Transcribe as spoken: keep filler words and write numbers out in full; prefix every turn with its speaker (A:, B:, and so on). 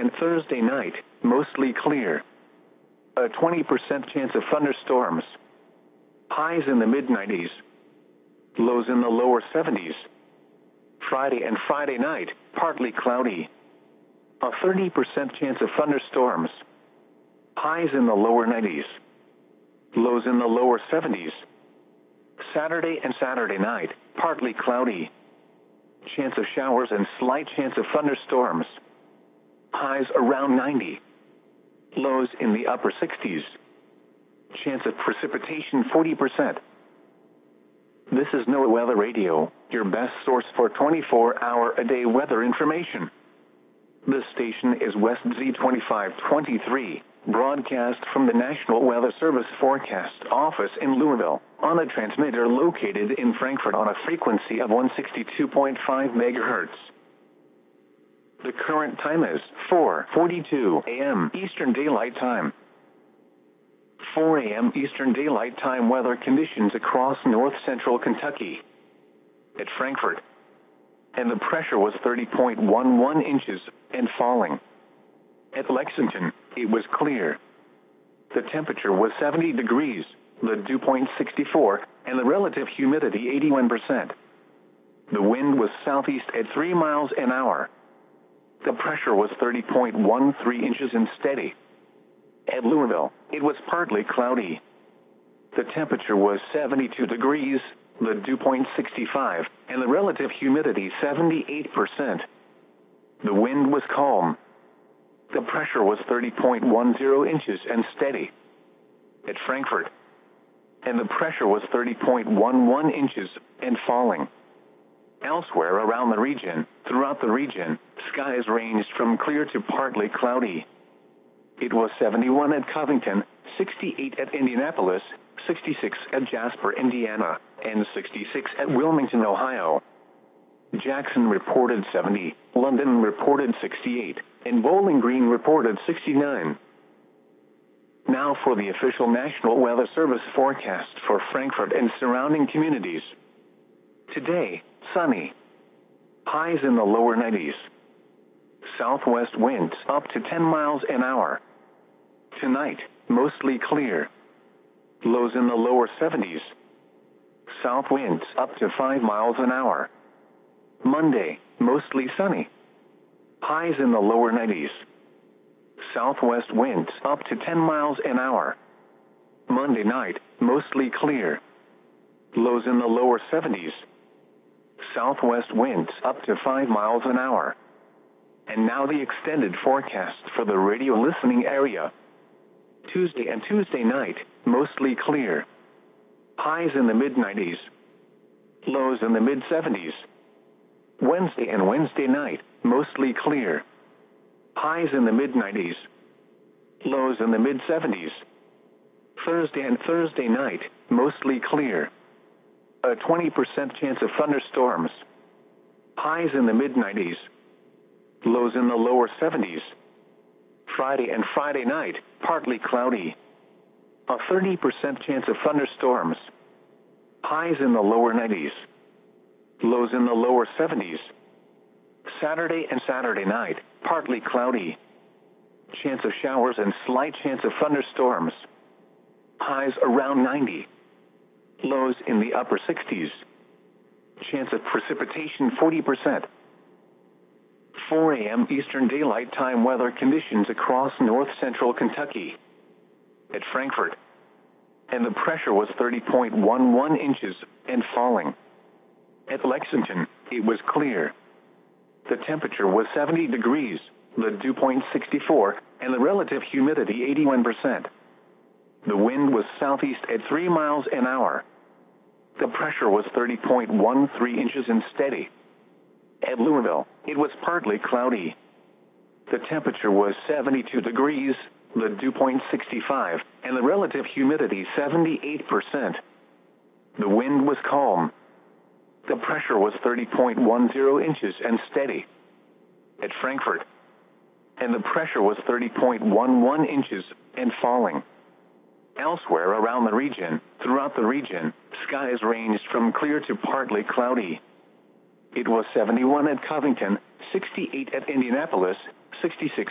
A: and Thursday night, mostly clear. A twenty percent chance of thunderstorms. Highs in the mid nineties. Lows in the lower seventies. Friday and Friday night, partly cloudy. A thirty percent chance of thunderstorms. Highs in the lower nineties. Lows in the lower seventies. Saturday and Saturday night, partly cloudy. Chance of showers and slight chance of thunderstorms. Highs around ninety. Lows in the upper sixties. Chance of precipitation forty percent. This is NOAA Weather Radio, your best source for twenty-four hour a day weather information. This station is West Z twenty-five twenty-three, broadcast from the National Weather Service Forecast Office in Louisville, on a transmitter located in Frankfort on a frequency of one sixty-two point five megahertz. The current time is four forty-two a m Eastern Daylight Time. four a m Eastern Daylight Time weather conditions across north central Kentucky. At Frankfort, and the pressure was thirty point one one inches and falling. At Lexington, it was clear. The temperature was seventy degrees, the dew point sixty-four, and the relative humidity eighty-one percent. The wind was southeast at three miles an hour. The pressure was thirty point one three inches and steady. At Louisville, it was partly cloudy. The temperature was seventy-two degrees, the dew point sixty-five, and the relative humidity seventy-eight percent. The wind was calm. The pressure was thirty point one zero inches and steady. At Frankfort, and the pressure was thirty point one one inches and falling. Elsewhere around the region, throughout the region, skies ranged from clear to partly cloudy. It was seventy-one at Covington, sixty-eight at Indianapolis, sixty-six at Jasper, Indiana, and sixty-six at Wilmington, Ohio. Jackson reported seventy, London reported sixty-eight, and Bowling Green reported sixty-nine. Now for the official National Weather Service forecast for Frankfort and surrounding communities. Today, sunny. Highs in the lower nineties. Southwest winds up to ten miles an hour. Tonight, mostly clear. Lows in the lower seventies. South winds up to five miles an hour. Monday, mostly sunny. Highs in the lower nineties. Southwest winds up to ten miles an hour. Monday night, mostly clear. Lows in the lower seventies. Southwest winds up to five miles an hour. And now the extended forecast for the radio listening area. Tuesday and Tuesday night, mostly clear. Highs in the mid nineties. Lows in the mid seventies. Wednesday and Wednesday night, mostly clear. Highs in the mid nineties. Lows in the mid seventies. Thursday and Thursday night, mostly clear. A twenty percent chance of thunderstorms. Highs in the mid nineties. Lows in the lower seventies. Friday and Friday night, partly cloudy. A thirty percent chance of thunderstorms. Highs in the lower nineties. Lows in the lower seventies. Saturday and Saturday night, partly cloudy. Chance of showers and slight chance of thunderstorms. Highs around ninety. Lows in the upper sixties. Chance of precipitation forty percent. four a m Eastern Daylight Time weather conditions across north central Kentucky. At Frankfort, and the pressure was thirty point one one inches and falling. At Lexington, it was clear. The temperature was seventy degrees, the dew point sixty-four, and the relative humidity eighty-one percent. The wind was southeast at three miles an hour. The pressure was thirty point one three inches and steady. At Louisville, it was partly cloudy. The temperature was seventy-two degrees, the dew point sixty-five, and the relative humidity seventy-eight percent. The wind was calm. The pressure was thirty point one zero inches and steady. At Frankfort, and the pressure was thirty point one one inches and falling. Elsewhere around the region, throughout the region, skies ranged from clear to partly cloudy. It was seventy-one at Covington, sixty-eight at Indianapolis, sixty-six